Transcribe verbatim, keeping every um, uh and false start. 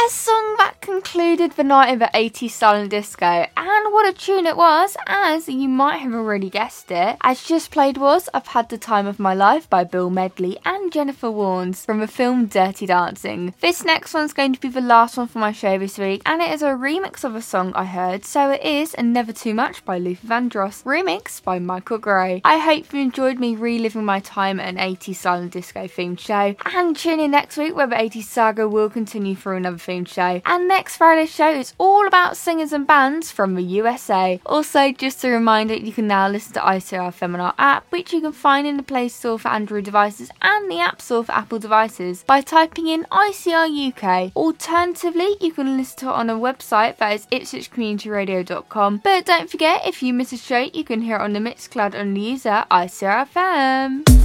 A song that concluded the night of the eighties silent disco, and what a tune it was, as you might have already guessed it. As just played was I've Had the Time of My Life by Bill Medley and Jennifer Warnes from the film Dirty Dancing. This next one's going to be the last one for my show this week, and it is a remix of a song I heard, so it is And Never Too Much by Luther Vandross, remixed by Michael Gray. I hope you enjoyed me reliving my time at an eighties silent disco themed show, and tune in next week where the eighties saga will continue for another themed show. And next Friday's show is all about singers and bands from the U S A. Also, just a reminder, you can now listen to I C R Feminar app, which you can find in the Play Store for Android devices and the App Store for Apple devices by typing in I C R U K. Alternatively, you can listen to it on a website that is ipswich community radio dot com. But don't forget, if you miss a show, you can hear it on the Mixcloud on the user I C R F M.